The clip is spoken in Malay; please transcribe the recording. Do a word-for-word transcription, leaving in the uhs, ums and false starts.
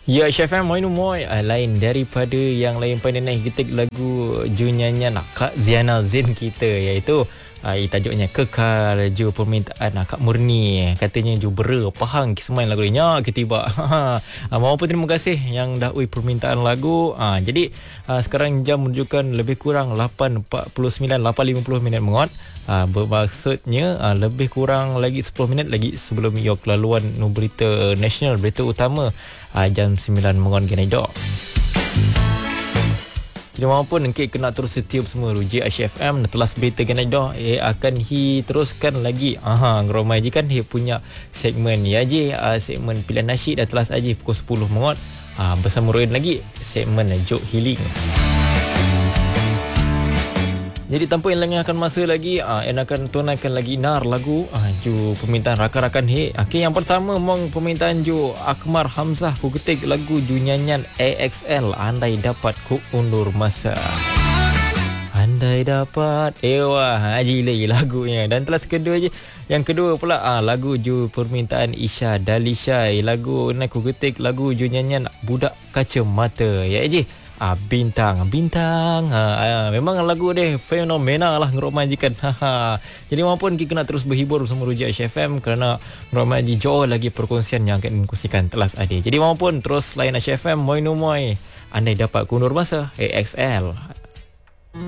Ya, Chef M, Moinu Moy uh, lain daripada yang lain pada naik getik lagu Ju nyanyian Kak Ziana Zain kita, iaitu uh, tajuknya Kekal Ju Permintaan uh, Kak Murni. Katanya Ju bera pahang kismain lagu ni nya ketiba. uh, Mohon pun terima kasih yang dah ui permintaan lagu. uh, Jadi uh, sekarang jam menunjukkan lebih kurang lapan empat puluh sembilan, lapan lima puluh minit mengot. Uh, bermaksudnya uh, lebih kurang lagi sepuluh minit lagi sebelum yok laluan nu berita nasional, berita utama uh, jam sembilan mengon gini dok. Jadi maupun engkau kena terus setiap semua ruji Asia F M telah berita gini dok. Eh akan hi teruskan lagi. Aha, ngeromai je kan hi punya segmen ya je, uh, segmen pilihan nasyid dah telah saja pukul sepuluh mengot. Uh, bersama Ruin lagi segmen Joke Healing. Jadi tanpa yang lengahkan masa lagi, ah, yang akan tunaikan lagi nar lagu ah, Ju permintaan rakan-rakan he. Okey, yang pertama mong permintaan Ju Akmar Hamzah ku ketik lagu Ju nyanyian A X L Andai Dapat Ku Undur Masa. Andai dapat ewa haji lagi lagunya. Dan telah kedua je. Yang kedua pula ah, lagu Ju permintaan Isha Dalisha, lagu nak ku ketik lagu Ju nyanyian Budak Kaca Mata. Ya je. Ah, bintang bintang ha, ah, memang lagu dia fenomena lah ngerok majikan. Ha, jadi maupun kita nak terus berhibur bersama Ruja Asia F M kerana ngerok maji jauh lagi perkongsian yang akan dikongsikan telah ada. Jadi maupun terus layan Asia F M Moinu Moi andai dapat kundur masa A X L.